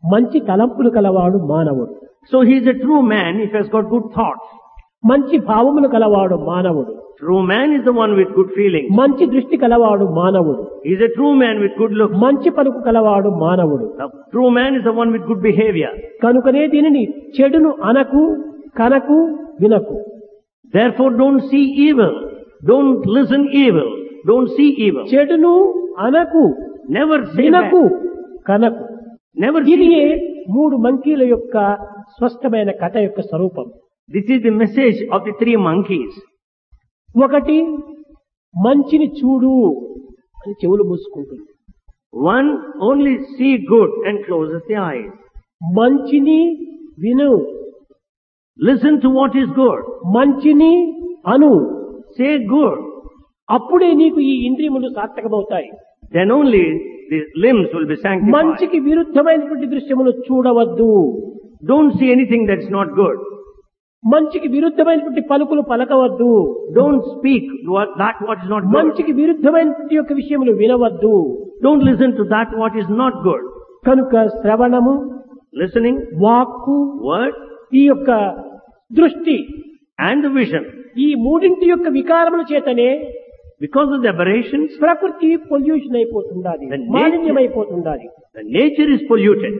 మంచి తలంపులు కలవాడు మానవుడు. So he is a true man if he has got good thoughts. మంచి భావములు కలవాడు మానవుడు. True man is the one with good feelings. మంచి దృష్టి కలవాడు మానవుడు. He is a true man with good looks. మంచి పలుకు కలవాడు మానవుడు. The true man is the one with good behavior. కనుకనే దీనిని చెడును అనకు కనకు వినకు. Therefore don't see evil. Don't listen evil. Don't see evil. చెడును అనకు Never say వినకు bad. కనకు. Never ఇది see. మూడు మంకీల యొక్క స్పష్టమైన కథ యొక్క స్వరూపం. This is the message of the three monkeys. ఒకటి మంచిని చూడు అని చెవులు మూసుకుంటుంది. One only see good and closes the eyes. మంచిని విను, Listen to what is good. మంచిని అను, Say good. అప్పుడే నీకు ఈ ఇంద్రియములు సార్థకమవుతాయి. Then only the limbs will be sanctified. మంచికి విరుద్ధమైనటువంటి దృశ్యములు చూడవద్దు. Don't see anything that's not good. మంచికి విరుద్ధమైనటువంటి పలుకులు పలకవద్దు. Don't speak that what is not good. మంచికి విరుద్ధమైనటువంటి యొక్క విషయములు వినవద్దు. Don't listen to that what is not good. కనుక శ్రవణము, Listening, వాక్కు, word, ఈ యొక్క దృష్టి, and the vision. ఈ మూడింటి యొక్క వికారముల చేతనే Because of the aberrations, ప్రకృతి pollution అయిపోతుండాలి, The nature- మాలిన్యమైపోతుండాలి. the nature is polluted.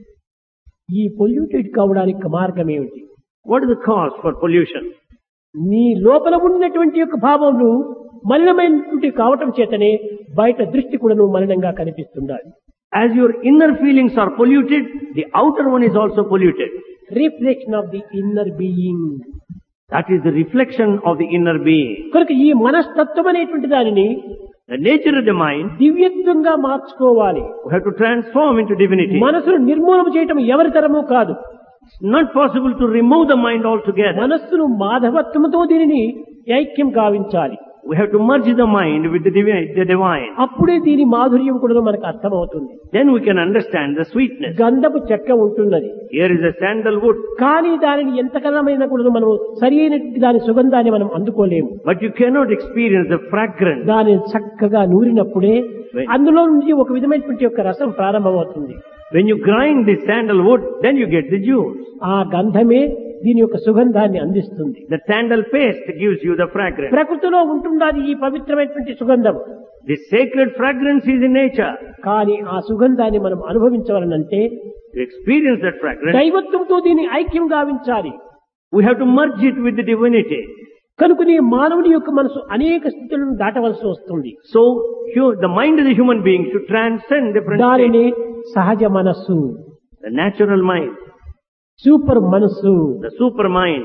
ఈ పొల్యూటెడ్ కావడానికి మార్గం ఏమిటి? What is the cause for pollution? నీ లోపల ఉన్నటువంటి యొక్క భావములు మలినమైనటువంటి కావటం చేతనే బయట దృష్టి కూడా మలినంగా కనిపిస్తుండాలి. As your inner feelings are polluted, the outer one is also polluted. Reflection of the inner being. That is the reflection of the inner being. కనుక ఈ మనస్తత్వం అనేటువంటి దానిని The nature of the mind, దివ్యత్వంగా మార్చుకోవాలి. we have to transform into divinity. మనసును నిర్మూలన చేయటం ఎవరి తరము కాదు. It's not possible to remove the mind altogether. మనస్సును మాధవత్వంతో దీనిని ఐక్యం గావించాలి. We have to merge the mind with the divine. అప్పుడే దీని మాధుర్యం కూడా మనకు అర్థమవుతుంది. Then we can understand the sweetness. గంధపు చెక్క ఉంటున్నది, Here is a sandalwood, కానీ దానిని ఎంతకాలమైనా కూడా మనం సరి అయినటువంటి దాని సుగంధాన్ని మనం అందుకోలేము. but you cannot experience the fragrance. దానిని చక్కగా నూరినప్పుడే అందులో నుంచి ఒక విధమైనటువంటి యొక్క రసం ప్రారంభమవుతుంది. When you grind the sandalwood, then you get the juice. ఆ గంధమే దీని యొక్క సుగంధాన్ని అందిస్తుంది. The sandal paste gives you the fragrance. ప్రకృతిలో ఉంటున్నది ఈ పవిత్రమైనటువంటి సుగంధం. The sacred fragrance is in nature. కానీ ఆ సుగంధాన్ని మనం అనుభవించవాలనంటే To experience that fragrance, దైవత్వంతో దీన్ని ఐక్యం గావించాలి. we have to merge it with the divinity. కనుకనే మానవుడి యొక్క మనసు అనేక స్థితులను దాటవలసి వస్తుంది. So, the mind of the human being should transcend different దానిని states. సహజ మనస్సు, The natural mind, సూపర్ మనస్సు, the super mind,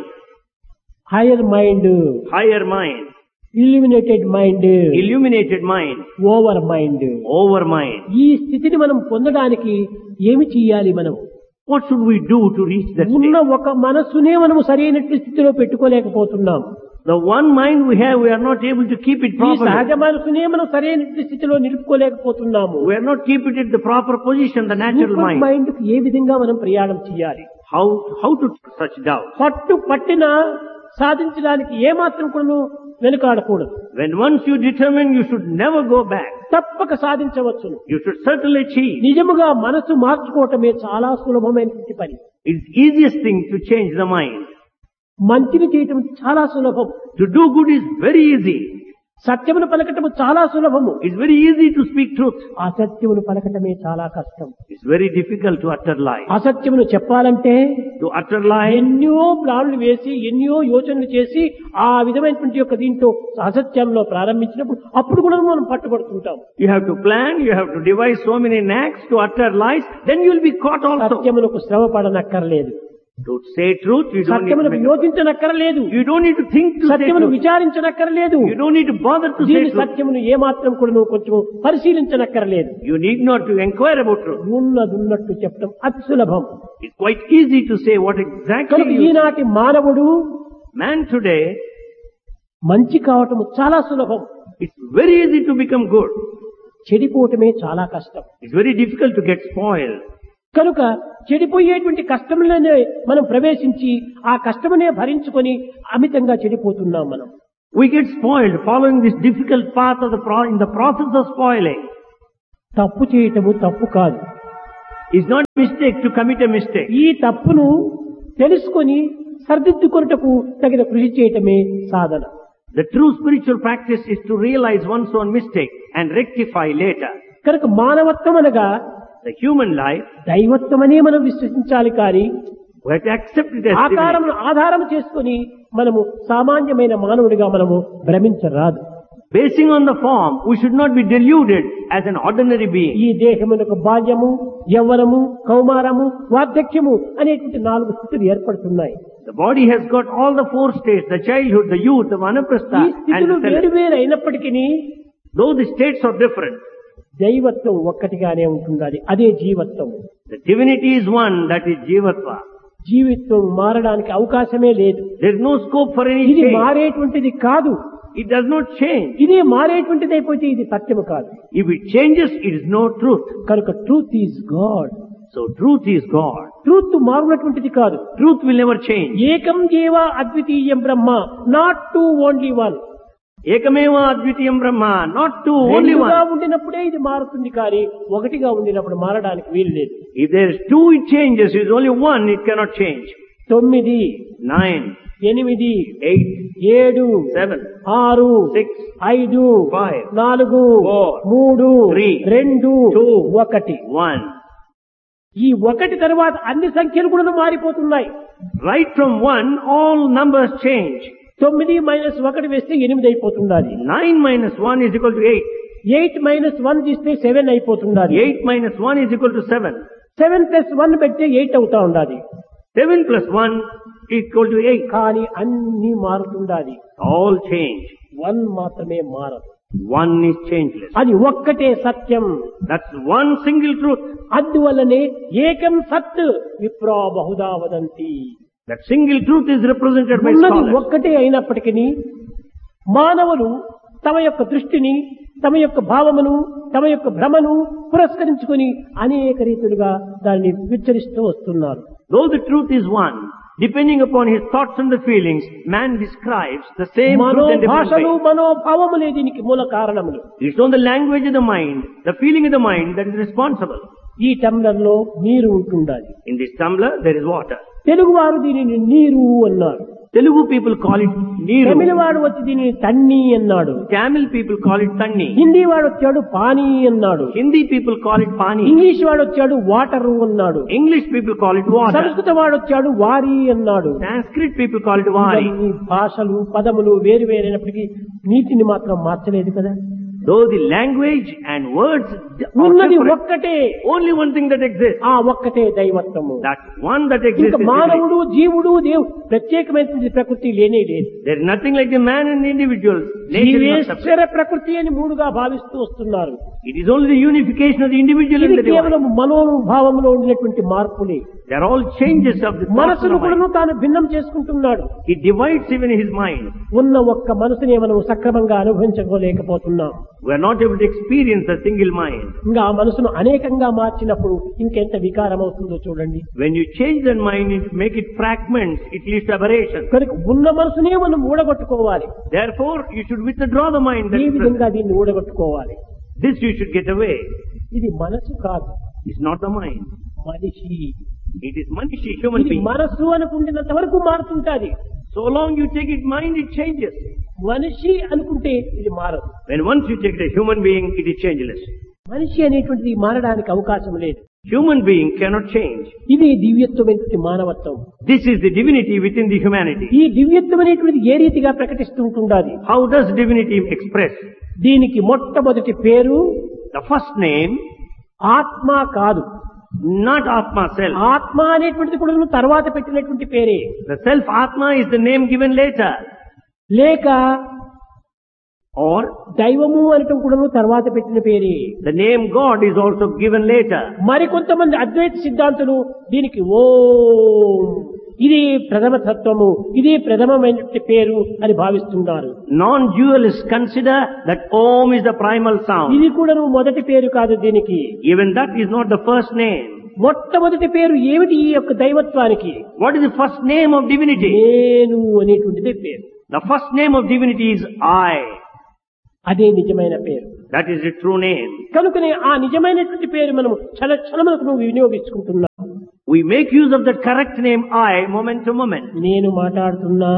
hire mind, higher mind, illuminated mind, illuminated mind, over mind. over mind. ఈ స్థితిని మనం పొందడానికి ఏమి చేయాలి? మనం What should we do to reach that ఉన్న state? ఒక మనస్సునే మనం సరైనటువంటి స్థితిలో పెట్టుకోలేకపోతున్నాం. The one mind we have, we are not able to keep it ఈ properly. సహజ మనసునే మనం సరైనటువంటి స్థితిలో నిలుపుకోలేకపోతున్నాము. We are not keeping it the proper position, the natural super mind. Mind కు ఏ విధంగా మనం ప్రయాణం చేయాలి? How to such doubt? పట్టిన సాధించడానికి ఏమాత్రం కూడా వెనుకాడకూడదు. When once you determine, you should never go back. తప్పక సాధించవచ్చును. You should certainly achieve. నిజముగా మనసు మార్చుకోవటమే చాలా సులభమైనటువంటి పని. It's the easiest thing to change the mind. మంచిని చేయటం చాలా సులభం. To do good is very easy. సత్యమును పలకటం చాలా సులభము. It's very easy to speak truth. అసత్యమును పలకటమే చాలా కష్టం. It's very difficult to utter lies. అసత్యమును చెప్పాలంటే To utter lies, ఎన్నో ప్లాన్లు వేసి ఎన్నో యోచనలు చేసి ఆ విధమైనటువంటి యొక్క దీంతో అసత్యంలో ప్రారంభించినప్పుడు అప్పుడు కూడా మనం పట్టుబడుతుంటాం. you have to plan, you have to devise so many knacks to utter lies, then you will be caught also. సత్యమునకు శ్రమ పడనక్కర్లేదు, To say truth, you don't need to సత్యమునకు make a- యోచించనక్కర్లేదు, You don't need to think to say సత్యమును truth. విచారించనక్కర్లేదు, You don't need to bother to say దీని truth. సత్యమును ఏమాత్రం కూడా నువ్వు కొంచెం పరిశీలించనక్కర్లేదు. You need not to inquire about truth. ఉన్నదున్నట్టు చెప్పడం అతి సులభం. It's quite easy to say what exactly కనుక you ఈనాటి మానవుడు Man today, మంచి కావటం చాలా సులభం, it's very easy to become good. చెడిపోవటమే చాలా కష్టం. It's very difficult to get spoiled. కనుక చెడిపోయేటువంటి కష్టములనే మనం ప్రవేశించి ఆ కష్టమునే భరించుకొని అమితంగా చెడిపోతున్నాం మనం. We get spoiled following this difficult path of in the process of spoiling. తప్పు చేయటము తప్పు కాదు, It's not mistake to commit a mistake. ఈ తప్పును తెలుసుకొని సరిదిద్దుకొనుటకు తగిన కృషి చేయటమే సాధన. The true spiritual practice is to realize one's own mistake and rectify later. కనుక మానవత్వం అనగా The human life, దైవత్వమనే మనం విశ్వసించాలి కానీ we have to accept it as divinity. ఆకారమును ఆధారం చేసుకొని మనము సామాన్యమైన మానవుడిగా మనము భ్రమించరాదు. Basing on the form, we should not be deluded as an ordinary being. ఈ దేహమునకు బాల్యము, యవ్వనము, కౌమారము, వార్ధక్యము అనేటువంటి 4 స్థితులు ఏర్పడుతున్నాయి. The body has got all the 4 states, the childhood, the youth, the vanaprastha, ఈ and స్థితులు the వేరు celibate. వేరు అయినప్పటికీ Though the states are different, దైవత్వం ఒక్కటిగానే ఉంటుంది. అదే జీవత్వం. the divinity is one, that is Jivatva. జీవిత్వం మారడానికి అవకాశమే లేదు. There is no scope for any ఇది change. మారేటువంటిది కాదు. It does not change. ఇది మారేటువంటిది అయిపోతే ఇది సత్యము కాదు. If it changes, it is no truth. కనుక truth is God. So truth is God. Truth మారునటువంటిది కాదు. Truth will never change. ఏకం జీవ అద్వితీయం బ్రహ్మ, not to only one. Ekameva Advitiyam Brahma, not two, only రెండుగా one. ఉండినప్పుడే ఇది మారుతుంది కానీ ఒకటిగా ఉండినప్పుడు మారడానికి వీలు లేదు. If there is 2, it changes. If there is only 1, it cannot change. 9, 9, 8, 8, 7, 7, 6, 6, 5, 5, 4, 4, 3, 3, 2, 2, 1. 1. ఈ 1 తర్వాత అన్ని సంఖ్యలు కూడా మారిపోతున్నాయి. Right from 1, all numbers change. 9 - 1 వేస్తే 8 అయిపోతున్నది. 9 minus 1 is equal to 8. 8 - 1 తీస్తే 7 అయిపోతున్నది. 8 minus 1 is equal to 7. 7 + 1 పెడితే 8 అవుతా ఉండాలి. 7 plus 1 is equal to 8. కానీ అన్ని మారుతుండాలి. All change. 1 మాత్రమే మారదు. 1 is changeless. అది ఒక్కటే సత్యం. That's one single truth. అందువల్లనే ఏకం సత్ విప్రా Bahuda వదంతి. That single truth is represented by ఉన్నది scholars. ఒక్కటే అయినప్పటికీ మానవులు తమ యొక్క దృష్టిని, తమ యొక్క భావమును, తమ యొక్క భ్రమను పురస్కరించుకొని అనేక రీతులుగా దాన్ని విచ్చరిస్తూ వస్తున్నారు. Though the truth is one, depending upon his thoughts and the feelings, man describes the same truth in different మనోభాషలు, ways. మనోభావములే దీనికి మూల కారణములు. It's not the language of the mind, the feeling of the mind that is responsible. ఈ టంబ్లర్లో నీరు ఉంటుండాలి. In this tumbler, there is water. తెలుగువారు దీనిని నీరు అన్నారు. Telugu people call it Tamil Neeru. వాడు వచ్చి దీనిని తన్ని అన్నాడు. Tamil people call it Tanni. Hindi వాడు వచ్చాడు పానీ అన్నాడు. Hindi people call it Pani. English వాడు వచ్చాడు వాటరు అన్నాడు. English people call it water. సంస్కృత వాడు వచ్చాడు వారి అన్నాడు. Sanskrit people call it Vari. ఇవన్నీ భాషలు, పదములు వేరు వేరైనప్పటికీ నీటిని మాత్రం మార్చలేదు కదా. Though the language and words are ఉన్నది different, ఒక్కటే. only one thing that exists. ఆ ఒక్కటే దైవత్వము. That one that ఇంకా exists is divinity. మానవుడు, జీవుడు, ప్రత్యేకమైనటువంటి ప్రకృతి లేనే లేదు. There is nothing like the man and the individual. Nature is not separate. జీవేశ్వర ప్రకృతి అని 3గా భావిస్తూ వస్తున్నారు. It is only the unification of the individual and ఇది the divine. కేవలం మనోభావంలో ఉండినటువంటి మార్పులే. They are all changes of the thoughts of మనసును the mind. కూడా తాను భిన్నం చేసుకుంటున్నాడు. He divides even his mind. ఉన్న ఒక్క మనసునే మనం సక్రమంగా అనుభవించలేకపోతున్నాం. We are not able to experience a single mind. ఇంకా ఆ మనసును అనేకంగా మార్చినప్పుడు ఇంకెంత వికారం అవుతుందో చూడండి. When you change that mind, make it fragments, it leads to aberration. కనుక ఉన్న మనసునే మనం ఊడగొట్టుకోవాలి. Therefore, you should withdraw the mind that ఈ is present. విధంగా దీన్ని ఊడగొట్టుకోవాలి. This you should get away. ఇది మనసు కాదు, It's not the mind. మనిషి. It is Manishi, human ఇది being. మనస్సు అనుకుంటున్నంత వరకు మారుతుంటాది. So long you take it mind, it changes. మనిషి అనుకుంటే ఇది మారదు. When once you take it a human being, it is changeless. మనిషి అనేటువంటిది మారడానికి అవకాశం లేదు. Human being cannot change. ఇది దివ్యత్వమైనటువంటి మానవత్వం. This is the divinity within the humanity. ఈ దివ్యత్వం అనేటువంటిది ఏ రీతిగా ప్రకటిస్తుంటుండాలి. How does divinity express? దీనికి మొట్టమొదటి పేరు The first name, ఆత్మ కాదు. not Atma self. ఆత్మ అనేటువంటిది కూడా నువ్వు తర్వాత పెట్టినటువంటి పేరే. The self Atma is the name given later. లేక Or దైవము అనటం కూడా నువ్వు తర్వాత పెట్టిన పేరే. the name God is also given later. మరికొంతమంది అద్వైత సిద్ధాంతులు దీనికి ఓం, ఇది ప్రథమ తత్వము, ఇది ప్రథమమైనటువంటి పేరు అని భావిస్తున్నారు. Non-dualists consider that Om is the primal sound. ఇది కూడా నువ్వు మొదటి పేరు కాదు దీనికి. Even that is not the first name. మొట్టమొదటి పేరు ఏమిటి ఈ యొక్క దైవత్వానికి? What is the first name of divinity? నేను అనేటువంటిదే పేరు. The first name of divinity is I. అదే నిజమైన పేరు. That is the true name. కనుకనే ఆ నిజమైనటువంటి పేరు మనం క్షణములకు నువ్వు వినియోగించుకుంటున్నావు. We make use of that correct name I moment to moment. నేను మాట్లాడుతున్నా,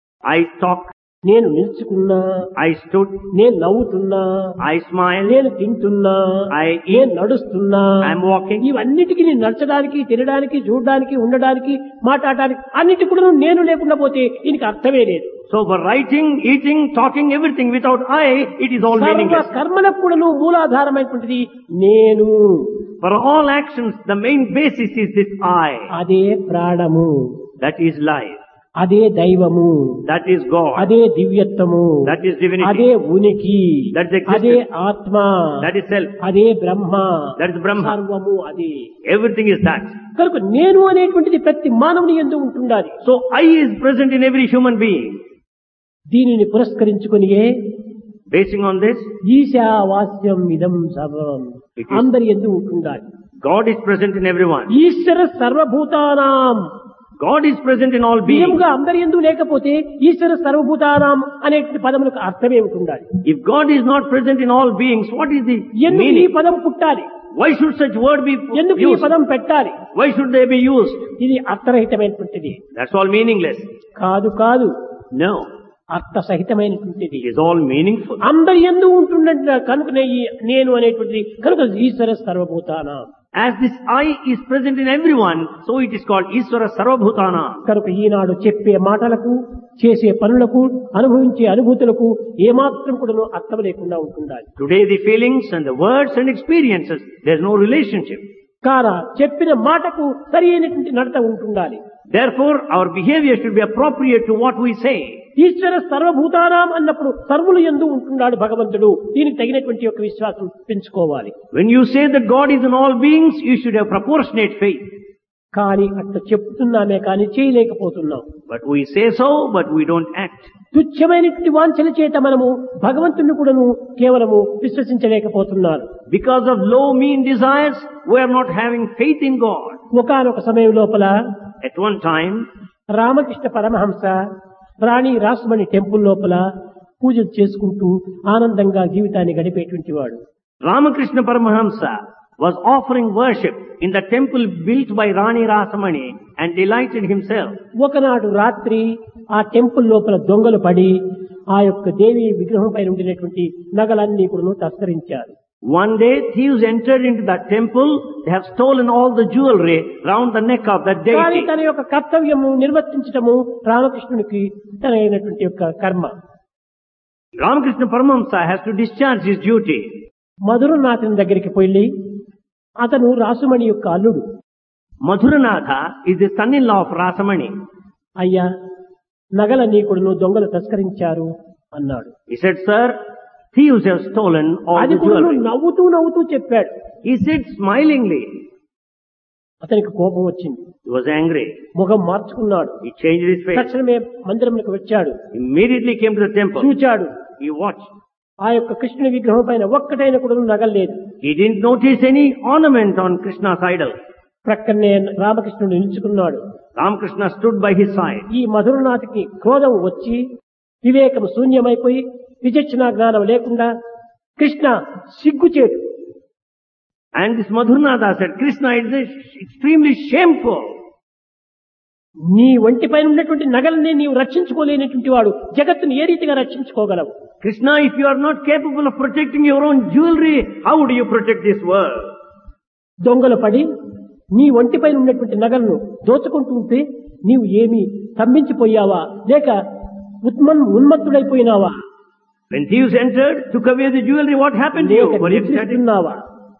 I talk, నేను నిల్చుకున్నా, I stood, నేను నవ్వుతున్నా, I smile, నేను తింటున్నా, I నేను eat, నడుస్తున్నా, I am walking. ఇవన్నిటికీ నేను నడచడానికి, తినడానికి, చూడడానికి, ఉండడానికి, మాట్లాడడానికి అన్నిటి కూడా నేను లేకుండా పోతే దీనికి అర్థమే లేదు. So for writing, eating, talking, everything without I, it is all సర్వ meaningless. కర్మలకు కూడా మూలాధారమైనటువంటిది నేను. For all actions, the main basis is this I. అదే ప్రాణము, That is life. అదే దైవము, That is God. అదే దివ్యత్వము, That is divinity. అదే ఉనికి, That is existence. అదే ఆత్మ, That is self. అదే బ్రహ్మ, That is Brahma. సర్వము అదే. Everything is that. కనుక నేను అనేటువంటిది ప్రతి మానవుని యందు ఉంటుండాలి. So I is present in every human being. దీనిని పురస్కరించుకునియే Basing on this, ఈశావాస్యం ఇదం సర్వం It is- అందరి యందు ఉంటుండాలి. God is present in everyone. ఈశ్వర సర్వభూతానాం, God is present in all beings. నిజంగా అందరి యందు లేకపోతే ఈశ్వర సర్వభూతానాం అనేటువంటి పదములకు అర్థమే ఉంటుండాలి. If God is not present in all beings, what is the ఎందుకు ఈ meaning? పదం పుట్టాలి? Why should such word be ఎందుకు ఈ used? పదం పెట్టాలి? Why should they be used? ఇది అర్థరహితమైనటువంటిది That's all meaningless. కాదు. కాదు, No, అర్థ సహితమైనటువంటిది. it is all meaningful. అందరి యందు ఉంటుండ కనుకనే ఈ నేను అనేటువంటిది కనుక ఈశ్వర సర్వభూతానాం. As this I is present in everyone, so it is called Isvara Sarvabhutana. కనుక ఈనాడు చెప్పే మాటలకు, చేసే పనులకు, అనుభవించే అనుభూతులకు ఏమాత్రం కూడా అర్థం లేకుండా ఉంటుండాలి. Today the feelings and the words and experiences, there is no relationship. కాన చెప్పిన మాటకు సరి అయినటువంటి నడత ఉంటుండాలి. Therefore, our behavior should be appropriate to what we say. ఈశ్వర సర్వభూతానాం అన్నప్పుడు సర్వులు యందు ఉంటున్నాడు భగవంతుడు. దీనికి తగినటువంటి యొక్క విశ్వాసం పెంచుకోవాలి. When you say that God is in all beings, you should have proportionate faith. కానీ అట్లా చెప్తున్నామే కానీ చేయలేకపోతున్నాం. But we say so, but we don't act. తుచ్చమైనటువంటి వాంఛల చేత మనము భగవంతుని కూడాను కేవలము విశ్వసించలేకపోతున్నారు. Because of low, mean desires, we are not having faith in God. ఒకానొక సమయం లోపల At one time, Ramakrishna Paramahamsa Rani రాస్మణి temple లోపల పూజలు చేసుకుంటూ ఆనందంగా జీవితాన్ని గడిపేటువంటి వాడు. Ramakrishna Paramahamsa was offering worship in the temple built by Rani Rasamani and delighted himself. ఒకనాడు రాత్రి ఆ టెంపుల్ లోపల దొంగలు పడి ఆ యొక్క దేవి విగ్రహం పైన ఉండినటువంటి నగలన్నీ కూడా తస్కరించారు. One day, thieves entered into that temple. They have stolen all the jewelry round the neck of that కానీ deity. తన యొక్క కర్తవ్యము నిర్వర్తించటము రామకృష్ణునికి తన అయినటువంటి యొక్క కర్మ. Ramakrishna Paramahamsa has to discharge his duty. మధురనాథుని దగ్గరికి పోయి అతను రాసుమణి యొక్క అల్లుడు. Madhuranatha is the son-in-law of Rasamani. అయ్యా, నగలన్నీ కూడా దొంగలు తస్కరించారు అన్నాడు. He said, "Sir, thieves have stolen all అది the కూడా jewelry." నవ్వుతూ నవ్వుతూ చెప్పాడు. He said smilingly. అతనికి కోపం వచ్చింది. He was angry. ముఖం మార్చుకున్నాడు. He changed his face. తక్షణమే మందిరంలోకి వచ్చాడు. Immediately came to the temple. చూచాడు. He watched. ఆ యొక్క కృష్ణుని విగ్రహం పైన ఒక్కటైన కూడా నగలేదు. He didn't notice any ornament on Krishna's idol. ప్రక్కనే రామకృష్ణుడు నిలుచుకున్నాడు. Ramakrishna stood by his side. ఈ మధురనాథ్కి క్రోధం వచ్చి వివేకం శూన్యమైపోయి విచక్షణ జ్ఞానం లేకుండా కృష్ణ సిగ్గుచేటు, And this Madhuranatha said, "Krishna, it is extremely shameful. నీ ఒంటిపైన ఉన్నటువంటి నగలనే నీవు రక్షించుకోలేనటువంటి వాడు జగత్తును ఏ రీతిగా రక్షించుకోగలవు? Krishna, if you are not capable of protecting your own jewelry, how do you protect this world?" దొంగలు పడి నీ ఒంటిపైన ఉన్నటువంటి నగలను దోచుకుంటూ ఉంటే నీవు ఏమి స్తంభించిపోయావా లేక ఉన్మత్తుడైపోయినావా? When thieves entered, took away the jewelry, what happened to you? లేక Were you ecstatic? నిద్రిస్తున్నావా?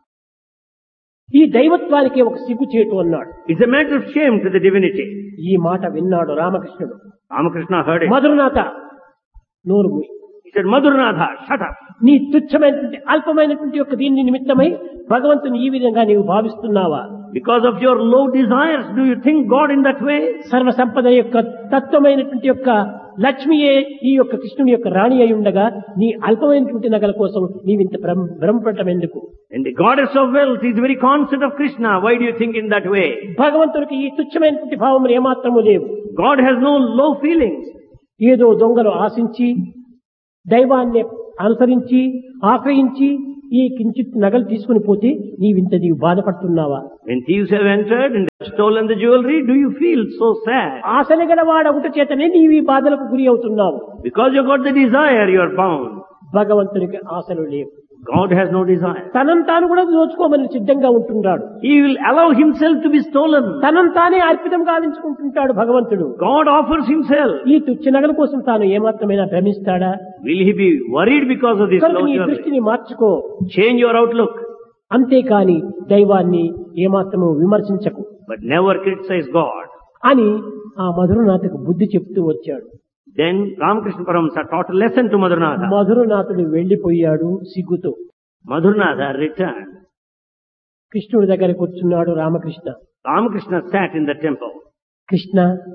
ఈ దైవత్వానికి ఒక సిగ్గుచేటు అన్నాడు. It's a matter of shame to the divinity. ఈ మాట విన్నాడు రామకృష్ణుడు. Ramakrishna heard it. మధురనాథ, నోరు మూయి. He said, "Madhuranatha, shut up. నీ తుచ్చమైనటువంటి అల్పమైనటువంటి యొక్క దీని నిమిత్తమై భగవంతుని ఈ విధంగా నీవు భావిస్తున్నావా? Because of your low desires, do you think God in that way?" సర్వ సంపద యొక్క తత్వమైనటువంటి యొక్క లక్ష్మియే ఈ యొక్క కృష్ణుని యొక్క రాణి అయి ఉండగా నీ అల్పమైనటువంటి నగల కోసం నీవింత భ్రమపడటం ఎందుకు? And the goddess of wealth is very conscious of Krishna. Why do you think in that way? భగవంతునికి ఈ తుచ్చమైనటువంటి భావములు ఏమాత్రము లేవు. God has no low feelings. ఏదో దొంగలు ఆశించి దైవాన్ని అనుసరించి ఆశ్రయించి ఈ కించిత్ నగలు తీసుకుని పోతే నీవు బాధపడుతున్నావా? When thieves have entered and have stolen the jewelry, do you feel so sad? ఆశలు గలవాడగుట చేతనే నీవు ఈ బాధలకు గురి అవుతున్నావు. Because you got the desire, you are bound. భగవంతునికి ఆశలు లేవు. God has no desire. తనను తాను కూడా దోచుకోమని సిద్ధంగా ఉంటున్నాడు. He will allow himself to be stolen. తనను తానే అర్పితం గావించుకుంటుంటాడు భగవంతుడు. God offers himself. ఈ తుచ్చ నగల కోసం తాను ఏమాత్రమైనా భ్రమిస్తాడా? Will he be worried because of this low నీ jewelry? దృష్టిని మార్చుకో. Change your outlook. అంతేకాని దైవాన్ని ఏమాత్రము విమర్శించకు. But never criticize God. అని ఆ మధురనాథకు బుద్ధి చెప్తూ వచ్చాడు. Then Ramakrishna Paramahansa taught a lesson to Madhurnatha. మధురనాథుడు వెళ్లిపోయాడు సిగ్గుతో. Madhurnatha returned. కృష్ణుడి దగ్గర కూర్చున్నాడు Ramakrishna. Ramakrishna sat in the temple. Krishna,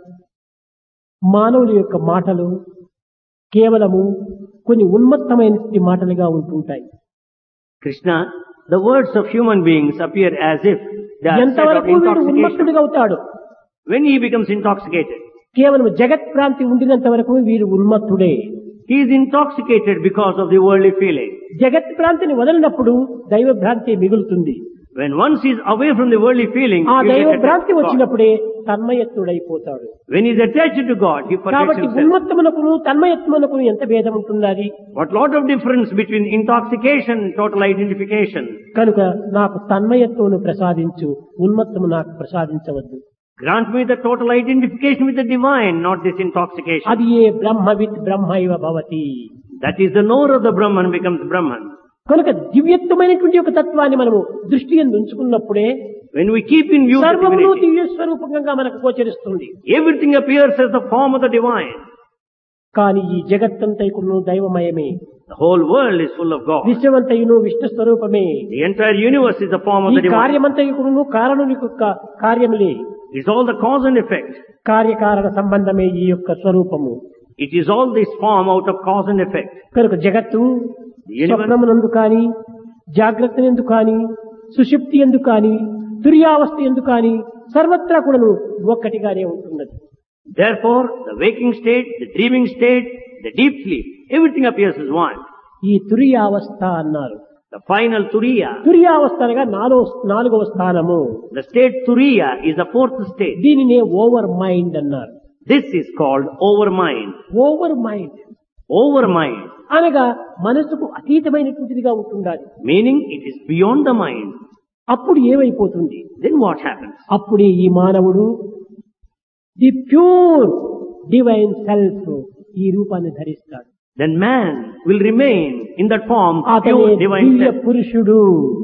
మానవుల యొక్క మాటలు కేవలము కొన్ని ఉన్మత్తమైన మాటలుగా ఉంటుంటాయి. Krishna, the words of human beings appear as if they are set of ఎంతవరకు వీడు intoxication. ఉన్మత్తుడిగా అవుతాడు? When he becomes intoxicated, కేవలం జగత్ భ్రాంతి ఉండినంత వరకు వీరు ఉన్మత్తుడే. he is intoxicated because of the worldly feeling. జగత్ భ్రాంతిని వదలినప్పుడు దైవ భ్రాంతి మిగులుతుంది. When once he is away from the worldly feeling, ఆ he దైవ gets భ్రాంతి attached to God. వచ్చినప్పుడే తన్మయత్తుడైపోతాడు. When he is attached to God, he forgets కాబట్టి himself. ఉన్మత్తమునకును తన్మయత్వమునకును ఎంత భేదం ఉంటున్నది? What lot of difference between intoxication and total identification. కనుక నాకు తన్మయత్వమును ప్రసాదించు, ఉన్మత్తము నాకు ప్రసాదించవద్దు. Grant me the total identification with the divine, not this intoxication. అది ఏ బ్రహ్మవిత్ బ్రహ్మైవ భవతి. That is the knower of the Brahman becomes Brahman. కనుక దివ్యత్వమైనటువంటి ఒక తత్వాన్ని మనము దృష్టి యందు ఉంచుకున్నప్పుడే When we keep in view the సర్వమును divinity, దివ్య స్వరూపంగా మనకు గోచరిస్తుంది. everything appears as the form of the divine. కానీ ఈ జగత్తంతైకును దైవమయమే. The whole world is full of God. విశ్వమంతయును Vishnu స్వరూపమే. The entire universe is the form of ఈ the divine. కార్యమంతయుకును కారణుని యొక్క కార్యములే. It's all the cause and effect. కార్యకారణ సంబంధమే ఈ యొక్క స్వరూపము. It is all this form out of cause and effect. కనుక జగత్తు స్వప్నమునందు కాని, జాగ్రత్త ఎందు కాని, సుషుప్తి ఎందు కాని, తుర్యావస్థ ఎందు కాని సర్వత్రా కూడాను ఒక్కటిగానే ఉంటున్నది. Therefore, the waking state, the dreaming state, the deep sleep, everything appears as one. ఈ తుర్యావస్థ అన్నారు. The final Turiya. తుర్యావస్థ అనగా నాలుగవ స్థానము. The state Turiya is the fourth state. దీనినే ఓవర్ మైండ్ అన్నారు. This is called overmind. Over mind Overmind, అనగా మనసుకు అతీతమైనటువంటిదిగా ఉంటుండాలి. meaning it is beyond the mind. అప్పుడు ఏమైపోతుంది? Then what happens? అప్పుడే ఈ మానవుడు ది ప్యూర్ డివైన్ సెల్ఫ్ ఈ రూపాన్ని ధరిస్తాడు. Then man will remain in that form, అతనే pure divine దివ్య self. పురుషుడు.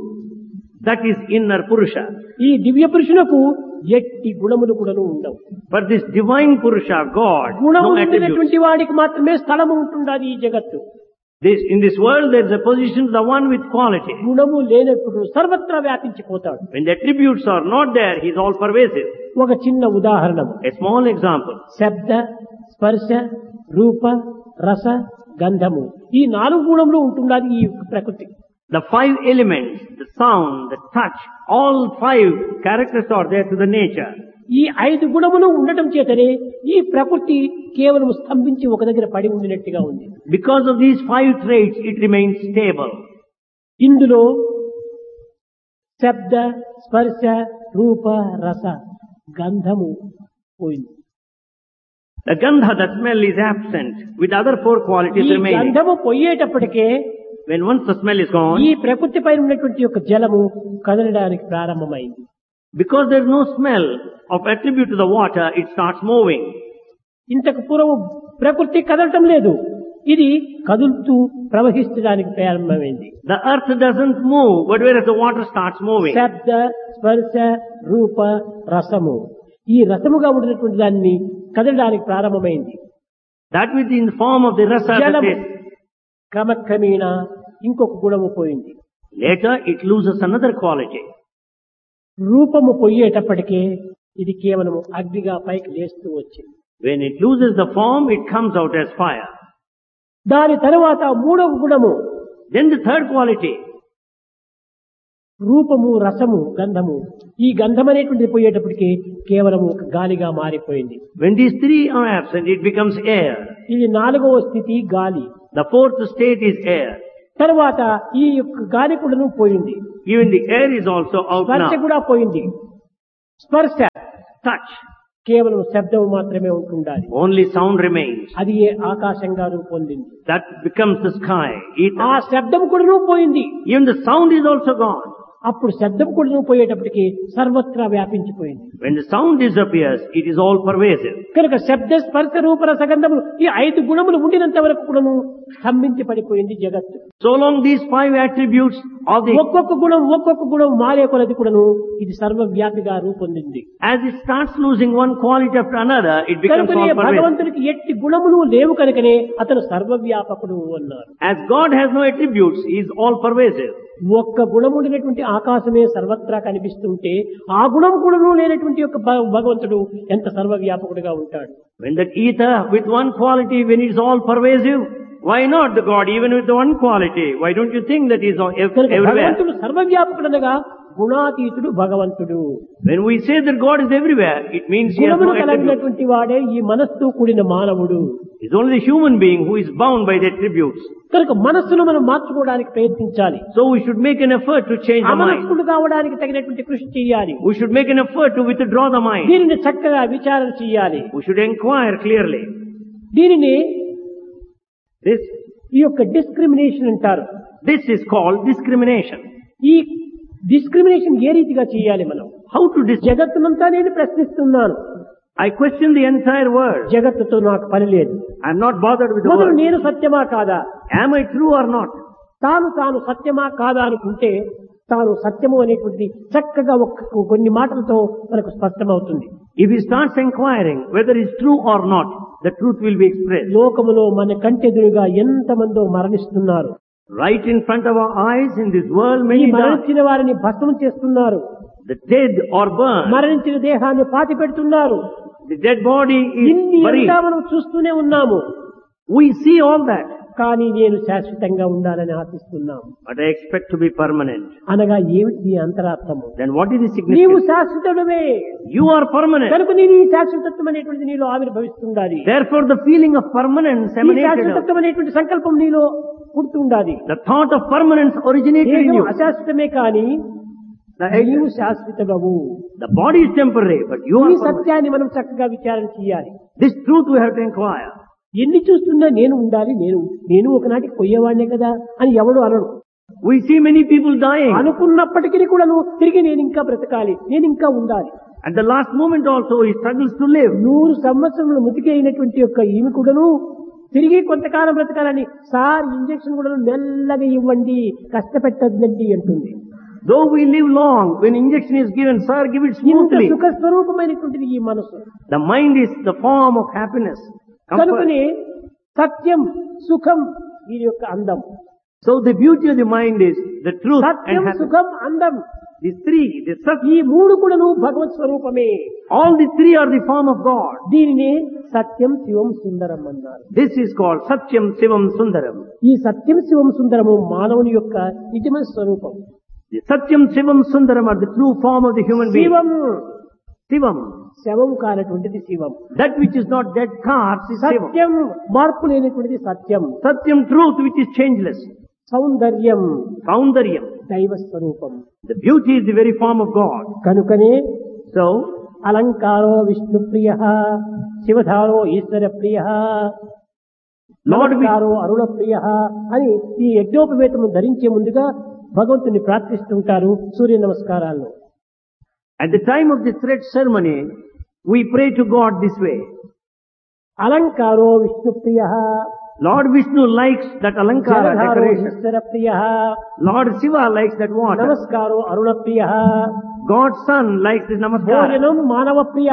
That is inner Purusha. ఈ దివ్య పురుషునకు ఎట్టి గుణములు కూడాను ఉండవు. For this divine Purusha, God, గుణము no attributes. ఉండినటువంటి వాడికి మాత్రమే స్థలము ఉంటుండాలి ఈ జగత్తు. In this world there is a position to the one with quality. గుణము లేనప్పుడు సర్వత్రా వ్యాపించిపోతాడు. When the attributes are not there, he is all pervasive. ఒక చిన్న ఉదాహరణ, A small example. శబ్ద, స్పర్శ, రూప, రస, గంధము ఈ 4 గుణములు ఉంటున్నది ఈ ప్రకృతి. The 5 elements, the sound, the touch, all 5 characters are there to the nature. ఈ 5 గుణములు ఉండటం చేతనే ఈ ప్రకృతి కేవలం స్తంభించి ఒక దగ్గర పడి ఉండినట్టుగా ఉంది. Because of these 5 traits, it remains stable. ఇందులో శబ్ద, స్పర్శ, రూప, రస, గంధము పోయింది. The gandha, the smell is absent, with other 4 qualities ఈ remaining. గంధము పోయేటప్పటికే When once the smell is gone, ఈ ప్రకృతి పైన ఉన్నటువంటి యొక్క జలము కదలడానికి ప్రారంభమైంది. because there is no smell of attribute to the water, it starts moving. ఇంతకు పూర్వం ప్రకృతి కదలటం లేదు, ఇది కదులుతూ ప్రవహించడానికి ప్రారంభమైంది. The earth doesn't move, but whereas the water starts moving. శబ్ద, స్పర్శ, రూప, రసము ఈ రసముగా ఉన్నటువంటి దాన్ని కదలడానికి ప్రారంభమైంది. That within the form of the rasa, the జలము taste. క్రమక్రమేణా ఇంకొక గుణము పోయింది. Later it loses another quality. రూపము పోయేటప్పటికే ఇది కేవలం అగ్నిగా పైకి లేస్తూ వచ్చింది. When it loses the form, it comes out as fire. దాని తరువాత 3వ గుణము, Then the third quality, రూపము, రసము, గంధము ఈ గంధం అనేటువంటిది పోయేటప్పటికి కేవలం ఒక గాలిగా మారిపోయింది. when these 3 are absent, it becomes air. ఇది 4వ స్థితి గాలి. The fourth state is air. తర్వాత ఈ యొక్క గాలి కూడాను పోయింది. Even the air is also out స్పర్శ now. కూడా పోయింది. స్పర్శ Touch. కేవలం శబ్దం మాత్రమే ఉంటుండాలి. Only sound remains. అది ఏ ఆకాశంగా రూపొందింది. That becomes the sky. ఆ Ether. శబ్దం కూడాను పోయింది. Even the sound is also gone. అప్పుడు శబ్దం కూడాను పోయేటప్పటికి సర్వత్రా వ్యాపించిపోయింది. When the sound disappears, it is all pervasive. కనుక శబ్ద స్పర్శ రూప రసగంధములు ఈ 5 గుణములు ఉండినంత వరకు కూడాను స్తంభించి పడిపోయింది జగత్తు. So long these 5 attributes of the, ఒక్కొక్క గుణం మారే కొలది కూడాను ఇది సర్వవ్యాపిగా రూపొందింది. as it starts losing one quality after another, it becomes కనుకనే all pervasive. భగవంతునికి ఎట్టి గుణములు లేవు కనుకనే అతను సర్వవ్యాపకుడు అన్నారు. As God has no attributes, he is all pervasive. ఒక్క గుణముడినటువంటి ఆకాశమే సర్వత్రా కనిపిస్తుంటే ఆ గుణం కూడాను లేనటువంటి యొక్క భగవంతుడు ఎంత సర్వవ్యాపకుడిగా ఉంటాడు. When that ether with one quality, when it is all pervasive, why not the God even with the one quality? Why don't you think that he is కనుక everywhere? భగవంతుడు సర్వవ్యాపకుడనగా గుణాతీతుడు భగవంతుడు. When we say that God is everywhere, it means he has no గుణములు attributes. కలిగినటువంటి వాడే ఈ మనస్సుతో కూడిన మానవుడు. It's only the human being who is bound by the attributes. కనుక మనస్సును మనం మార్చుకోవడానికి ప్రయత్నించాలి. So we should make an effort to change the mind. అమనస్కుడు కావడానికి తగినటువంటి కృషి చేయాలి. We should make an effort to withdraw the mind. దీనిని చక్కగా విచారణ చేయాలి. We should inquire clearly. దీనిని This ఈ యొక్క డిస్క్రిమినేషన్ అంటారు. is called discrimination. ఈ డిస్క్రిమినేషన్ ఏ రీతిగా చేయాలి మనం? How to జగత్తునంతా నేను ప్రశ్నిస్తున్నాను. I question the entire world. జగత్తుతో నాకు పని లేదు. I am not bothered with the మొదలు world. నేను సత్యమా కాదా? Am I true or not? తాను సత్యమా కాదా అనుకుంటే తాను సత్యము అనేటువంటిది చక్కగా కొన్ని మాటలతో మనకు స్పష్టమవుతుంది. If he starts inquiring whether it's true or not, the truth will be expressed. లోకములో మన కంటెదురుగా ఎంతమందో మరణిస్తున్నారు. Right in front of our eyes in this world, ఈ many die. మరణించిన వారిని భస్మం చేస్తున్నారు. The dead or burned. మరణించిన దేహాన్ని పాతి పెడుతున్నారు. The dead body ఇన్ని is buried. అంతా మనం చూస్తూనే ఉన్నాము. We see all that. కానీ నేను శాశ్వతంగా ఉండాలని ఆశిస్తున్నాము. But I expect to be permanent. అనగా ఏమిటి నీ అంతరార్థము? Then what is the నీవు significance? శాశ్వతుడవే You are permanent. కనుక నేను ఈ శాశ్వతత్వం అనేటువంటి నీలో ఆవిర్భవిస్తుండాలి. Therefore the feeling of permanence ఈ emanated out. శాశ్వతత్వం అనేటువంటి సంకల్పం నీలో పుడుతుండాలి. The thought of permanence originated in దేహం you. అశాశ్వతమే కానీ నీవు శాశ్వతమవు. The body is temporary, but you ఈ are permanent. సత్యాన్ని మనం చక్కగా విచారణ చేయాలి. This truth we have to inquire. ఎన్ని చూస్తున్నా నేను ఉండాలి, నేను ఒకనాటికి పోయేవాడినే కదా అని ఎవడు అనడు. We see many people dying. అనుకున్నప్పటికీ కూడా తిరిగి నేను ఇంకా బ్రతకాలి, నేను ఇంకా ఉండాలి. At the last moment also he struggles to live. 100 సంవత్సరములు ముతికి అయినటువంటి యొక్క ఈమె కూడాను తిరిగి కొంతకాలం బ్రతకాలని సార్ ఇంజక్షన్ కూడా మెల్లగా ఇవ్వండి, కష్టపెట్టద్దండి అంటుంది. Though we live long, when injection is given, sir, give it ఇంత smoothly. సుఖ స్వరూపమైనటువంటిది ఈ మనసు. The mind is the form of happiness. Comfort. కనుకనే సత్యం సుఖం వీరి యొక్క అందం. So the beauty of the mind is the truth and Satyam happiness. సుఖం అందం These three, the sat, ఈ మూడు కూడాను భగవత్ స్వరూపమే. all the three are the form of God. దీనిని సత్యం శివం సుందరం అన్నారు. This is called Satyam Sivam Sundaram. ఈ సత్యం శివం సుందరము మానవుని యొక్క నిజమైన స్వరూపం. The Satyam Sivam Sundaram are the true form of the human being. Shivam Sivam. శవం కానటువంటిది శివం. That which is not dead cards is Sivam. సత్యం మార్పు లేనటువంటిది సత్యం. Satyam truth which is changeless. సౌందర్యం Soundaryam. దైవ స్వరూపం. The beauty is the very form of God. కనుకనే So, అలంకారో Vishnu ప్రియ, శివధారో ఈశ్వర ప్రియ, Lord Vishnu, నమస్కారో అరుణ ప్రియ అని ఈ యజ్ఞోపవేతము ధరించే ముందుగా భగవంతుని ప్రార్థిస్తుంటారు సూర్య నమస్కారాల్లో. at the time of the thread ceremony, we pray to God this way. అలంకారో Vishnu Priya, Lord Vishnu likes that Alankara జలధారో decoration. Eshwara Priya, Lord Shiva likes that water. నమస్కారో Aruna Priya, God's son likes this namaskara. భోజనం మానవ ప్రియ.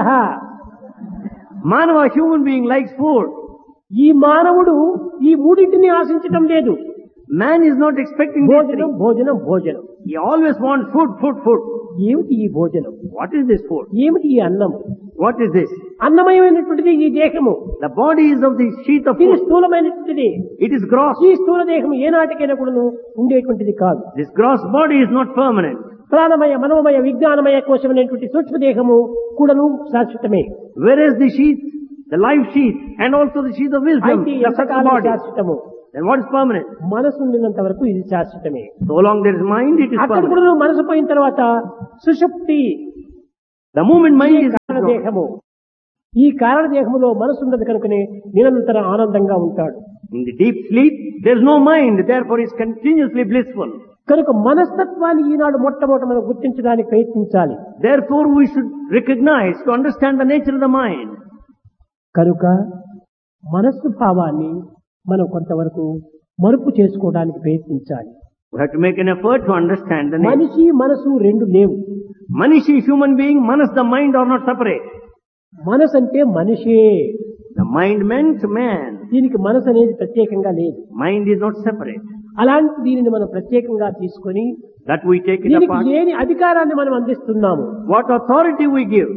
Manava, human being, likes food. ఈ మానవుడు ఈ మూడింటిని ఆశించటం లేదు. Man is not expecting these భోజనం three. భోజనం భోజనం. He always wants food, food, food. ఏమిటి ఈ భోజనం? What is this food? ఏమిటి ఈ అన్నం? What is this? అన్నమయమైనటువంటిది ఈ దేహము. The body is of the sheath of ఇది food. స్థూలమైనటువంటిది. It is gross. ఈ స్థూల దేహము ఏనాటికైనా కూడాను ఉండేటువంటిది కాదు. This gross body is not permanent. ప్రాణమయ మనోమయ విజ్ఞానమయ కోశమైనటువంటి సూక్ష్మ దేహము కూడాను శాశ్వతమే. Whereas the sheath, the life sheath, and also the sheath of wisdom, అయితే the subtle ఎంతకాలం body. శాశ్వతము. Then what is permanent? మనసు ఉండినంత వరకు ఇది శాశ్వతమే. So long there is mind, it is అక్కడ permanent. కూడా నువ్వు మనసు పోయిన తర్వాత సుషుప్తి The moment mind is కారణదేహము. ఈ కారణదేహములో మనసు ఉన్నది కనుకనే నిరంతర ఆనందంగా ఉంటాడు. in the deep sleep, there is no mind, therefore he is continuously blissful. కనుక మనస్తత్వాన్ని ఈనాడు మొట్టమొదట మనం గుర్తించడానికి ప్రయత్నించాలి. Therefore we should recognize, to understand the nature of the mind. కనుక మనస్సు భావాన్ని మనం కొంతవరకు మరుపు చేసుకోవడానికి ప్రయత్నించాలి. We have to make an effort to understand the nature. మనిషి మనసు రెండు లేవు. Manishi, human being, manas, the mind are not separate. మనసు అంటే మనిషే. The mind meant man. దీనికి మనసు అనేది ప్రత్యేకంగా లేదు. Mind is not separate. అలాంటి దీనిని మనం ప్రత్యేకంగా తీసుకొని That we take it దీనికి apart. లేని అధికారాన్ని మనం అందిస్తున్నాము. What authority we give?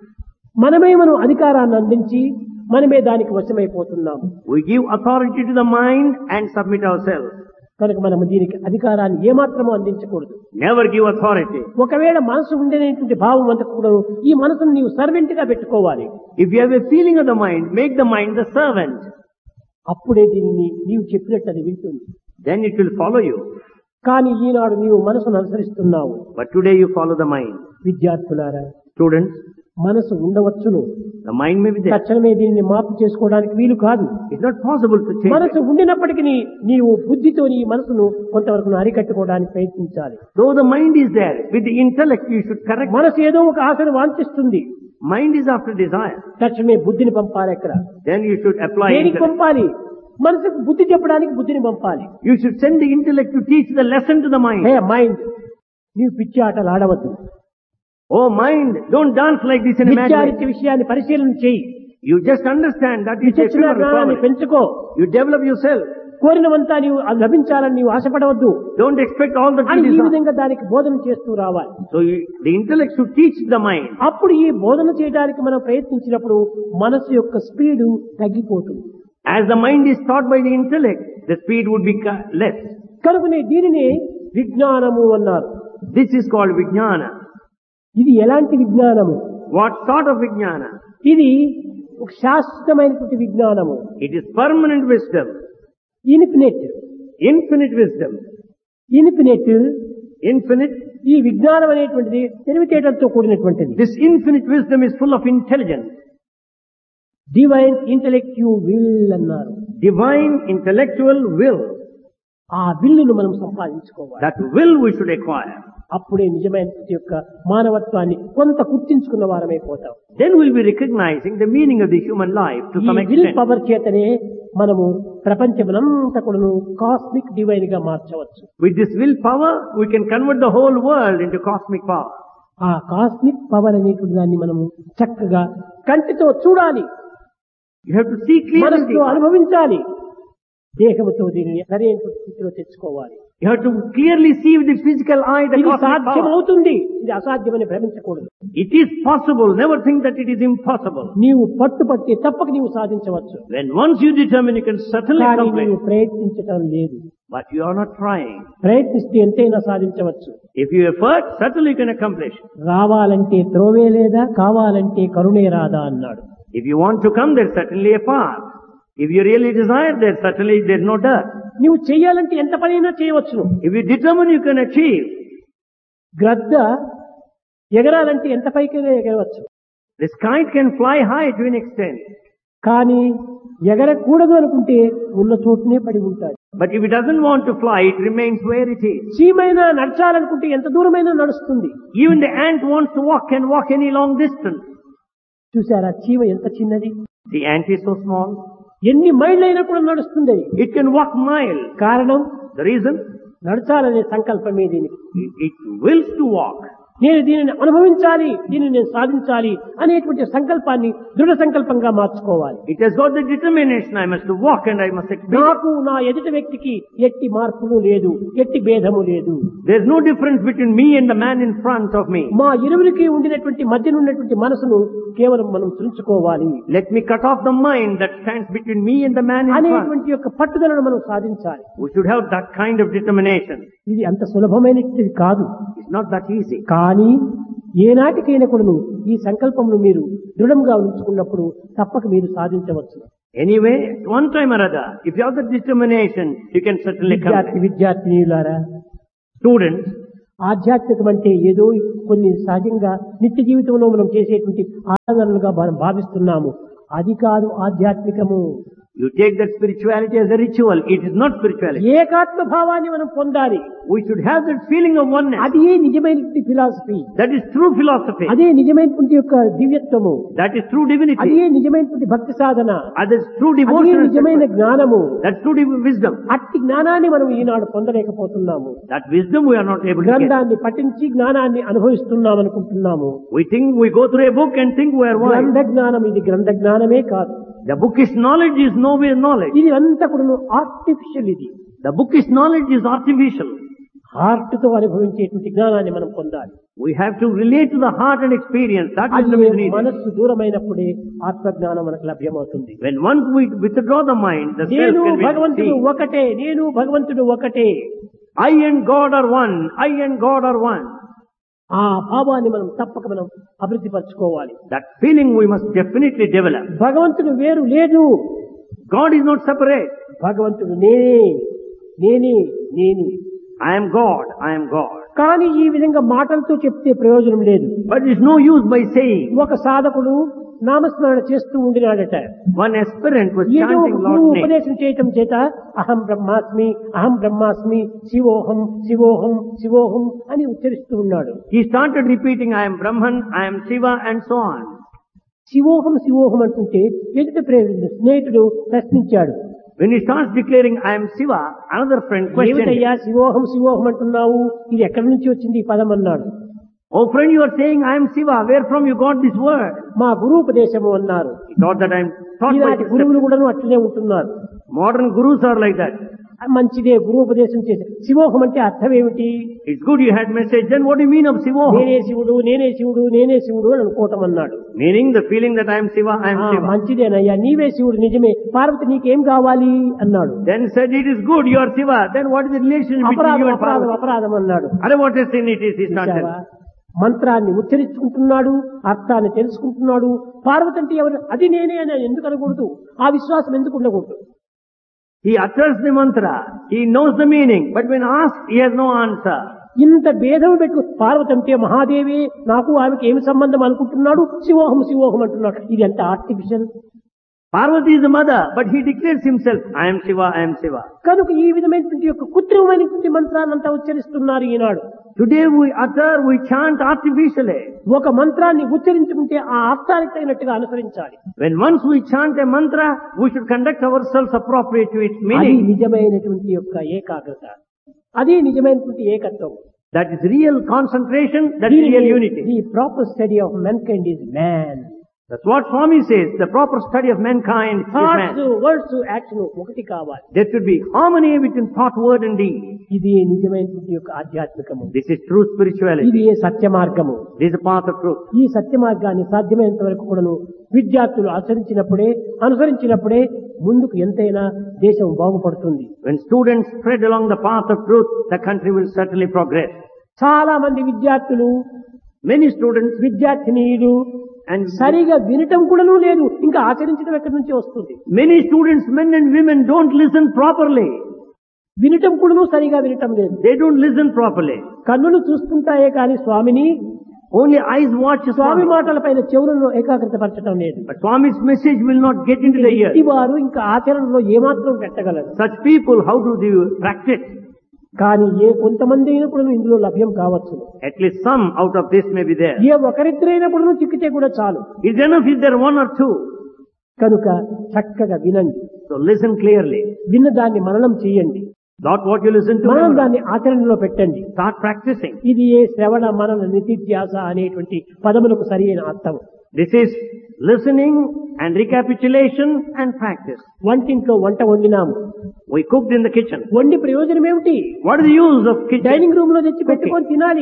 మనమే మనం అధికారాన్ని అందించి మనమే దానికి వశమైపోతున్నాము. We give authority to the mind and submit ourselves. కనుక మనం దీనికి అధికారాన్ని ఏమాత్రమూ అందించకూడదు. Never give authority. ఒకవేళ మనసు ఉండేటువంటి భావం అంతా కూడా ఈ మనసును నీవు సర్వెంట్ గా పెట్టుకోవాలి. If you have a feeling of the mind, make the mind the servant. అప్పుడే దీనిని నీవు చెప్పినట్టు అది వింటుంది. Then it will follow you. కానీ ఈనాడు నీవు మనసును అనుసరిస్తున్నావు. But today you follow the mind. విద్యార్థులారా, Students, మనసు ఉండవచ్చును, the mind may be there. తక్షణమే దీనిని మార్పు చేసుకోవడానికి వీలు కాదు. It's not possible to change మనసు it. ఉండినప్పటికీ నీవు బుద్ధితో నీ మనసును కొంతవరకు అరికట్టుకోవడానికి ప్రయత్నించాలి. Though the mind is there, with the intellect you should correct. మనసు ఏదో ఒక ఆశను వాంఛిస్తుంది. Mind is after desire. తక్షణమే బుద్ధిని పంపాలి. ఎక్కడ Then you should apply దేనికి intellect. పంపాలి? మనసుకు బుద్ధి చెప్పడానికి బుద్ధిని పంపాలి. You should send the intellect to teach the lesson to the mind. Hey mind, నీవు పిచ్చి ఆటలు ఆడవద్దు. Oh mind, don't dance like this in విద్యార్థి imagination. విషయాన్ని పరిశీలన చేయి. You just understand that it's a విచక్షణ pure జ్ఞానాన్ని power. పెంచుకో. You develop yourself. కోరినవంతా నీవు అది లభించాలని నీవు ఆశపడవద్దు Don't expect all that అని you ఈ desire. విధంగా దానికి బోధన చేస్తూ రావాలి. So the intellect should teach the mind. అప్పుడు ఈ బోధన చేయడానికి మనం ప్రయత్నించినప్పుడు మనసు యొక్క స్పీడు తగ్గిపోతుంది. As the mind is taught by the intellect, the speed would be less. కనుకనే దీనిని విజ్ఞానము అన్నారు. This is called Vijnana. ఇది ఎలాంటి విజ్ఞానము? What sort of Vijnana? ఇది ఒక శాశ్వతమైనటువంటి విజ్ఞానము. It is permanent wisdom, infinite. infinite wisdom. Infinite Infinite. ఈ విజ్ఞానం అనేటువంటిది తెలివితేటలతో కూడినటువంటిది. This infinite wisdom is full of intelligence. Divine ఇంటెలెక్టివ్ will అన్నారు. Divine intellectual will. ఆ విల్లును మనం సంపాదించుకోవాలి. That will we should acquire. అప్పుడే నిజమైన యొక్క మానవత్వాన్ని కొంత గుర్తించుకున్న వారమైపోతాం. Then we'll be recognizing the meaning of the human life to ఈ some విల్ extent. పవర్ చేతనే మనము ప్రపంచమునంతా కూడాను కాస్మిక్ డివైన్ గా మార్చవచ్చు. With this will power, we can convert the whole world into cosmic power. ఆ కాస్మిక్ పవర్ అనేటువంటి దాన్ని మనము చక్కగా కంటితో చూడాలి, You have to see clearly. మనసుతో అనుభవించాలి, దేహముతో దీనిని సరైన స్థితిలో తెచ్చుకోవాలి. You have to clearly see with the physical eye the ఇది cosmic సాధ్యం power. అవుతుంది, ఇది అసాధ్యమని భ్రమించకూడదు. It is possible. Never think that it is impossible. నీవు పట్టుపట్టి తప్పక నీవు సాధించవచ్చు. When once you determine, you can certainly కానీ accomplish. నీవు ప్రయత్నించటం లేదు. But you are not trying. ప్రయత్నిస్తే ఎంతైనా సాధించవచ్చు. If you effort, certainly you can accomplish. రావాలంటే త్రోవే లేదా, కావాలంటే కరుణే రాదా అన్నాడు. If you want to come, there's certainly a path. If you really desire, there's no dirt. నీవు చెయ్యాలంటే ఎంత పనైనా చేయవచ్చును. If you determine, you can achieve. గ్రద్ద ఎగరాలంటే ఎంత పైకైనా ఎగరవచ్చు. This kite can fly high to an extent. కానీ ఎగరకూడదు అనుకుంటే ఉన్న చోటునే పడి ఉంటాడు. But if it doesn't want to fly, it remains where it is. చీమైనా నడచాలనుకుంటే ఎంత దూరమైనా నడుస్తుంది. Even the ant wants to walk, can walk any long distance. చూసారా చీమ ఎంత చిన్నది? The ant is so small. ఎన్ని మైళ్ళైనా కూడా నడుస్తుంది అది. It can walk miles. కారణం The reason? నడచాలనే సంకల్పమే దీనికి. It wills to walk. నేను దీనిని అనుభవించాలి, దీనిని నేను సాధించాలి అనేటువంటి సంకల్పాన్ని దృఢ సంకల్పంగా మార్చుకోవాలి. It has got the determination, I must walk and I must experience. నాకు నా ఎదుటి వ్యక్తికి ఎట్టి మార్పులు లేదు, ఎట్టి భేదము లేదు. There is no difference between me and the man in front of me. మా ఇరువురికి ఉండినటువంటి మధ్యన ఉన్నటువంటి మనసును కేవలం మనం తుంచుకోవాలి. Let me cut off the mind that stands between me and the man in front. అనేటువంటి యొక్క పట్టుదలను మనం సాధించాలి. We should have that kind of determination. ఇది అంత సులభమైనది కాదు. It's not that easy. కానీ ఏనాటికైనా కూడా ఈ సంకల్పమును మీరు దృఢంగా ఉంచుకున్నప్పుడు తప్పక మీరు సాధించవచ్చు. Anyway, at one time or other, if you have the determination, you can certainly come back. విద్యార్థినీయులారా, Students, ఆధ్యాత్మికం అంటే ఏదో కొన్ని సహజంగా నిత్య జీవితంలో మనం చేసేటువంటి ఆరాధనలుగా మనం భావిస్తున్నాము. అది కాదు ఆధ్యాత్మికము. you take that spirituality as a ritual. It is not spirituality. ఏకాత్మ భావాన్ని మనం పొందాలి. We should have that feeling of oneness. అది నిజమైనటువంటి philosophy. That is true philosophy. అదే నిజమైనటువంటి యొక్క దివ్యత్వము. That is true divinity. అదే నిజమైనటువంటి భక్తి సాధన. That is true అదే devotion. నిజమైన జ్ఞానము. That's true wisdom. అట్టి జ్ఞానాన్ని మనం ఈనాడు పొందలేకపోతున్నాము. That wisdom we are not able to get. గ్రంథాన్ని పఠించి జ్ఞానాన్ని అనుభవిస్తున్నాం అనుకుంటున్నాము. We think we go through a book and think we are wise. గ్రంథ జ్ఞానం ఇది గ్రంథ జ్ఞానమే కాదు. The bookish knowledge is nowhere knowledge. ఇది అంతా కూడా ఆర్టిఫిషియల్. ఇది The bookish knowledge is artificial. Heart తో అనుభవించేటువంటి జ్ఞానాన్ని మనం పొందాలి. We have to relate to the heart and experience. That wisdom is needed. మనస్సు దూరమైనప్పుడే ఆత్మజ్ఞానం మనకు లభ్యమవుతుంది. When once we withdraw the mind, the self నేను can be భగవంతుడు seen. ఒకటే, నేను భగవంతుడు ఒకటే, I and God are one. I and God are one. ఆ భావాన్ని మనం తప్పక మనం అభివృద్ధి పరచుకోవాలి. That feeling we must definitely develop. భగవంతుడు వేరు లేదు. God is not separate. భగవంతుడు నేనే, నేనే, నేనే. I am God. I am God. కానీ ఈ విధంగా మాటలతో చెప్తే ప్రయోజనం లేదు. But it's no use by saying. ఒక సాధకుడు నామస్మరణ చేస్తూ ఉండినాడట. One aspirant was ఏదో ఒక chanting గురువు Lord's name. ఉపదేశం చేయటం చేత అహం బ్రహ్మాస్మి, అహం బ్రహ్మాస్మి, శివోహం, శివోహం, శివోహం అని ఉచ్చరిస్తూ ఉన్నాడు. He started repeating, I am Brahman, I am Shiva, and so on. శివోహం శివోహం అంటుంటే ఎదుట స్నేహితుడు ప్రశ్నించాడు. When he starts declaring, I am Shiva, another friend questioned him. ఏమిటయ్యా శివోహం శివోహం అంటున్నావు, ఇది ఎక్కడి నుంచి వచ్చింది ఈ పదం అన్నాడు. Oh friend, you are saying, I am Shiva, where from you got this word? మా గురూపదేశము అన్నారు. He thought that I am taught by ఈనాటి this. గురువులు కూడా అట్లనే ఉంటున్నారు. Modern gurus are like that. మంచిదే గురూపదేశం చేసి. శివోహం అంటే అర్థం ఏమిటి? It's good you had message, then what do you mean of Shivoham? నేనే శివుడు, నేనే శివుడు, నేనే శివుడు అని అనుకోవటం అన్నాడు. Meaning the feeling that I am Shiva, I am Shiva. మంచిదేనయ్యా, నీవే శివుడు నిజమే, పార్వతి నీకేం కావాలి అన్నాడు. Then said, it is good, you are Shiva, then what is the relation between అపరాధం you and అపరాధం Parvati? అపరాధం అన్నాడు. Are what a sin it is, he started. చూశావా? మంత్రాన్ని ఉచ్చరించుకుంటున్నాడు, అర్థాన్ని తెలుసుకుంటున్నాడు. పార్వతి అంటే ఎవరు? అది నేనే అని ఎందుకు అనకూడదు? ఆ విశ్వాసం ఎందుకు ఉండకూడదు? He utters the mantra, he knows the meaning, but when asked, he has no answer. ఇంత భేదం పెట్టు. పార్వతి అంటే మహాదేవి, నాకు ఆమెకి ఏమి సంబంధం అనుకుంటున్నాడు, శివోహం శివోహం అంటున్నాడు. ఇది ఎంత artificial. Parvati is the mother, but he declares himself, I am Shiva, I am Shiva. కనుక ఈ విధమైనటువంటి యొక్క కృత్రిమమైనటువంటి మంత్రాన్నంతా ఉచ్చరిస్తున్నారు ఈనాడు. Today we chant artificially. ఒక మంత్రాన్ని ఉచ్చరించుకుంటే ఆ అర్థానికి తగినట్టుగా అనుసరించాలి. When once we chant a mantra, we should conduct ourselves appropriate to its అది meaning. నిజమైనటువంటి యొక్క ఏకాగ్రత, అది నిజమైనటువంటి ఏకత్వం. That is real concentration, that is real unity. The proper study of mankind is man. That's what Swami says, the proper study of mankind is thoughts, man. Words, action ఒకటి కావాలి. There should be harmony between thought, word and deed. ఇది నిజమైనటువంటి యొక్క ఆధ్యాత్మికము. This is true spirituality. ఇది సత్య మార్గము. This is the path of truth. ఈ సత్య మార్గాన్ని సాధ్యమైనంత వరకు కూడాను విద్యార్థులు అనుసరించినప్పుడే ముందుకు ఎంతైనా దేశం బాగుపడుతుంది. When students tread along the path of truth, the country will certainly progress. చాలా మంది విద్యార్థులు, Many students విద్యార్థినీయులు and సరిగా వినటం కూడాను లేదు, ఇంకా ఆచరించడం ఎక్కడి నుంచి వస్తుంది? many students, men and women, don't listen properly. వినటం కూడాను సరిగా వినటం లేదు. They don't listen properly. కన్నులు చూస్తుంటాయే కానీ స్వామిని, Only eyes watch స్వామి Swami. మాటల పైన చెవులను ఏకాగ్రత పరచడం లేదు. But Swami's message will not get into the ear. వారు ఇంకా ఆచరణలో ఏమాత్రం పెట్టగలరు. Such people, how do they practice? కానీ కొంతమంది అయినప్పుడు ఇందులో లభ్యం కావచ్చు. At least some out of this may be there. ఒకరిద్దరైనప్పుడు చిక్కితే కూడా చాలు. It's enough if there are one or two. కనుక చక్కగా వినండి. So listen clearly. విన్న దాన్ని మననం చేయండి. Not what you listen to. మనం దాన్ని ఆచరణలో పెట్టండి. Start practicing. ఇది శ్రవణ మనన నిధిధ్యాస అనేటువంటి పదములకు సరైన అర్థం. This is listening and recapitulation and practice. వంటింట్లో వంట వండినాము, We cooked in the kitchen. వండి ప్రయోజనం ఏమిటి? What is the use of kitchen? Dining room లో తెచ్చి పెట్టుకొని తినాలి.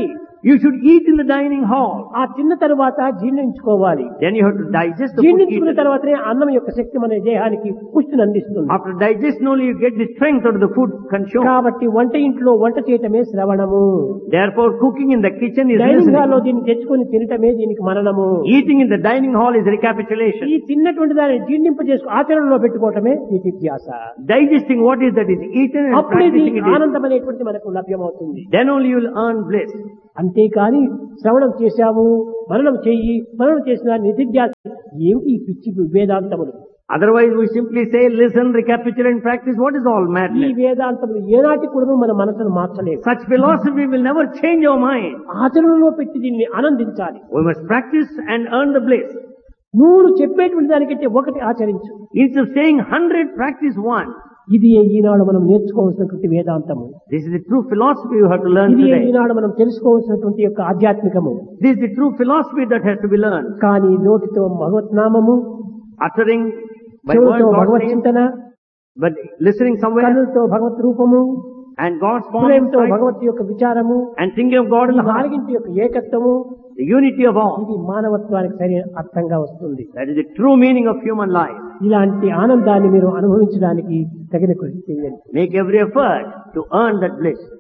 You should eat in the dining hall. ఆ తిన్న తర్వాత జీర్ణించుకోవాలి. Then you have to digest the food జీర్ణించుకున్న eaten. తర్వాతనే అన్నం యొక్క శక్తి మన దేహానికి పుష్టిని అందిస్తుంది. After digestion only you get the strength out of the food consumed. కాబట్టి వంట ఇంట్లో వంట చేయటమే శ్రవణము. Therefore cooking in the kitchen is dining హాల్లో listening. దీన్ని తెచ్చుకొని తినటమే దీనికి మననము. Eating in the dining hall is recapitulation. ఈ తిన్నటువంటి దాన్ని జీర్ణింపజేసుకు ఆచరణలో పెట్టుకోవటమే నిత్యాస. Digesting what is that is eaten and అప్పుడు ఇది practicing it is. ఆనందం అనేటువంటి మనకు లభ్యమవుతుంది. Then only you will earn bliss. అంతేకాని శ్రవణం చేశాము మననం చెయ్యి మననం చేసిన నిధిధ్యాస ఏమిటి ఈ పిచ్చి వేదాంతములు. Otherwise we simply say listen, recapitulate and practice. What is all ఈ madness? వేదాంతములు ఏనాటి కూడా మన మనసును మార్చలేదు. Such philosophy will never change our mind. ఆచరణలో పెట్టి దీన్ని ఆనందించాలి. We must practice and earn the bliss. నూరు చెప్పేటువంటి దానికంటే ఒకటి ఆచరించు. Instead of saying 100, practice one. ఇది ఈనాడు మనం నేర్చుకోవాల్సినటువంటి వేదాంతము. This is the true philosophy you have to learn ఇది today. ఈనాడు మనం తెలుసుకోవాల్సినటువంటి యొక్క ఆధ్యాత్మికము. This is the true philosophy that has to be learned. కానీ నోటితో భగవత్ నామము, Uttering by చెవులతో word God's భగవత్ name, చింతన, but listening somewhere కన్నులతో భగవత్ రూపము, and God's form హృదయంతో inside, భగవత్ యొక్క విచారము, and thinking of God in ఈ the heart. నాలుగింటి యొక్క ఏకత్వము, The unity of all. ఇది మానవత్వానికి సరైన అర్థంగా వస్తుంది. That is the true meaning of human life. ఇలాంటి ఆనందాన్ని మీరు అనుభవించడానికి తగిన కృషి చేయండి. Make every effort to earn that bliss.